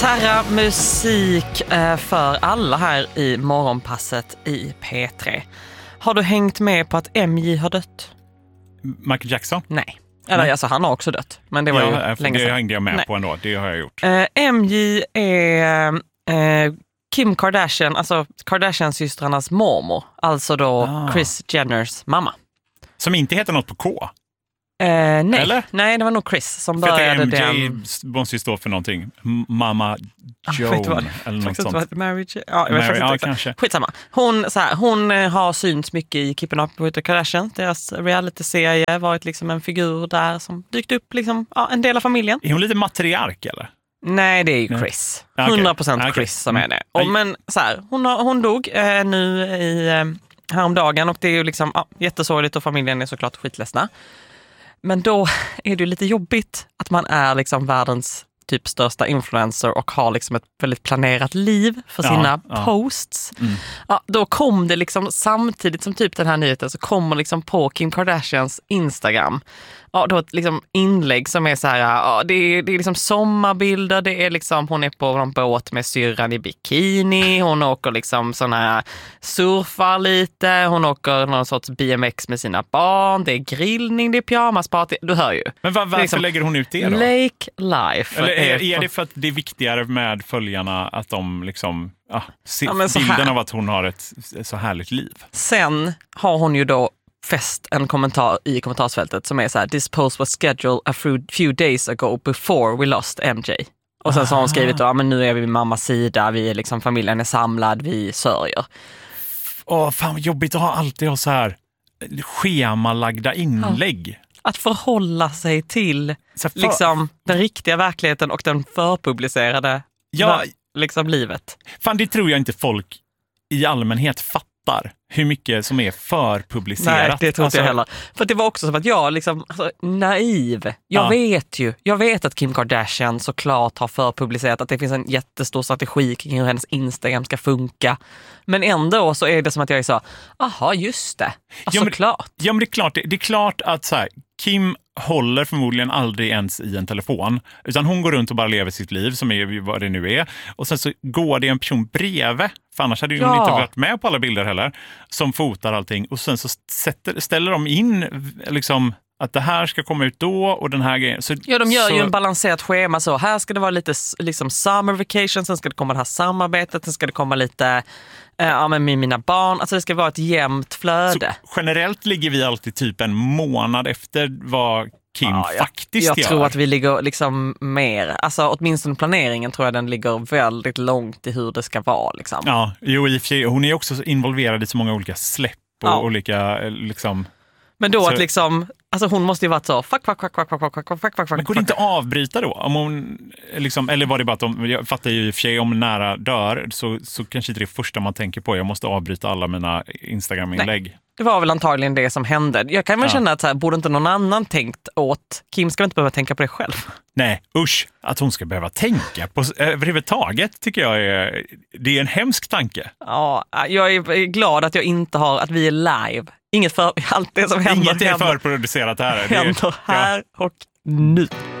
Terra musik för alla här i morgonpasset i P3. Har du hängt med på att MJ har dött? Michael Jackson? Nej. Eller alltså han har också dött. Men det var ju länge sedan. Det hängde jag med på ändå. Det har jag gjort. MJ är Kim Kardashian, alltså Kardashian-systrarnas mormor. Alltså då Kris Jenners mamma. Som inte heter något på K? Nej. Eller? Nej, det var nog Kris som började den. MJ måste ju stå för någonting. Mamma Joan eller något sånt. Marriage? Ja, jag vet faktiskt inte. Kanske. Skitsamma. Hon har synts mycket i Keeping Up with the Kardashians. Deras reality-serie varit liksom en figur där som dykt upp liksom, en del av familjen. Är hon lite matriark eller? Nej, det är ju Chris. 100% Chris som är det. Men så här, hon dog nu häromdagen och det är ju liksom jättesorgligt och familjen är såklart skitledsna. Men då är det ju lite jobbigt att man är liksom världens typ största influencer och har liksom ett väldigt planerat liv för sina posts. Ja, då kom det liksom samtidigt som typ den här nyheten så kommer liksom på Kim Kardashians Instagram. Ja, då ett liksom inlägg som är så här, det är liksom sommarbilder, det är liksom hon är på en båt med syrran i bikini, hon åker liksom sån här surfar lite, hon åker någon sorts BMX med sina barn, det är grillning, det är pyjamasparty, du hör ju. Men varför liksom, lägger hon ut det då? Lake life. Eller är det för att det är viktigare med följarna att de liksom ser bilden av att hon har ett så härligt liv? Sen har hon ju då fäst en kommentar i kommentarsfältet som är så här: "This post was scheduled a few days ago before we lost MJ." Och sen så har hon skrivit då, men nu är vi vid mammas sida, vi är liksom, familjen är samlad, vi sörjer. Fan vad jobbigt att alltid ha så här schemalagda inlägg. Att förhålla sig till liksom den riktiga verkligheten och den förpublicerade liksom livet. Fan, det tror jag inte folk i allmänhet fattar. Hur mycket som är förpublicerat. Nej, det tror inte jag heller. För det var också som att jag liksom, naiv. Jag vet att Kim Kardashian såklart har förpublicerat att det finns en jättestor strategi kring hur hennes Instagram ska funka. Men ändå så är det som att jag är så, aha, just det. Såklart. Ja, men det är klart att så här, Kim håller förmodligen aldrig ens i en telefon, utan hon går runt och bara lever sitt liv som är vad det nu är, och sen så går det en person bredvid, för annars hade hon inte varit med på alla bilder heller, som fotar allting, och sen så ställer de in liksom att det här ska komma ut då och den här grejen. Så, de gör ju en balanserat schema så. Här ska det vara lite liksom summer vacation, sen ska det komma det här samarbetet, sen ska det komma lite med mina barn. Alltså det ska vara ett jämnt flöde. Så generellt ligger vi alltid typ en månad efter vad Kim faktiskt gör. Jag tror att vi ligger liksom mer, alltså åtminstone planeringen tror jag den ligger väldigt långt i hur det ska vara liksom. Ja, hon är också involverad i så många olika släpp och olika liksom. Men då så, att liksom, alltså hon måste ju varit så fuck. Men går det inte avbryta då? Om hon liksom, eller var det bara att jag fattar ju i och för sig, om nära dör så kanske inte det första man tänker på, jag måste avbryta alla mina Instagram-inlägg. Nej, det var väl antagligen det som hände. Jag kan väl känna att så här, borde inte någon annan tänkt åt Kim, ska inte behöva tänka på det själv. Nej, usch, att hon ska behöva tänka på överhuvudtaget tycker jag det är en hemsk tanke. Ja, jag är glad att jag inte har, att vi är live. Allt det som händer. Inget är förproducerat här. Händer här och nu.